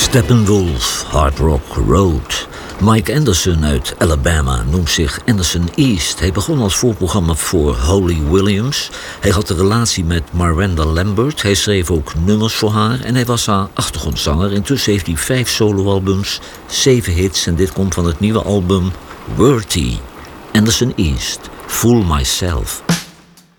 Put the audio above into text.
Steppenwolf, Hard Rock Road. Mike Anderson uit Alabama noemt zich Anderson East. Hij begon als voorprogramma voor Holly Williams. Hij had een relatie met Miranda Lambert. Hij schreef ook nummers voor haar en hij was haar achtergrondzanger. Intussen heeft hij 5 soloalbums, 7 hits en dit komt van het nieuwe album Worthy. Anderson East, Fool Myself.